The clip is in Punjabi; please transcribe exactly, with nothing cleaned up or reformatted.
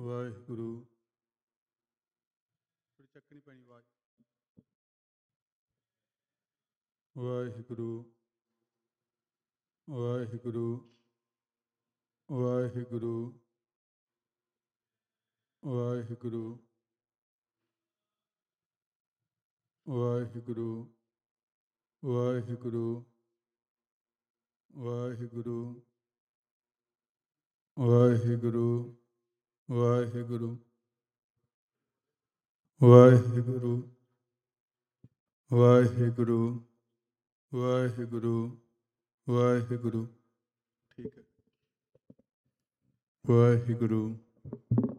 ਵਾਹਿਗੁਰੂ। ਥੋੜੀ ਚੱਕਣੀ ਪੈਣੀ ਆਵਾਜ਼। ਵਾਹਿਗੁਰੂ ਵਾਹਿਗੁਰੂ ਵਾਹਿਗੁਰੂ ਵਾਹਿਗੁਰੂ ਵਾਹਿਗੁਰੂ ਵਾਹਿਗੁਰੂ ਵਾਹਿਗੁਰੂ ਵਾਹਿਗੁਰੂ ਵਾਹਿਗੁਰੂ ਵਾਹਿਗੁਰੂ ਵਾਹਿਗੁਰੂ ਵਾਹਿਗੁਰੂ ਵਾਹਿਗੁਰੂ। ਠੀਕ ਹੈ। ਵਾਹਿਗੁਰੂ।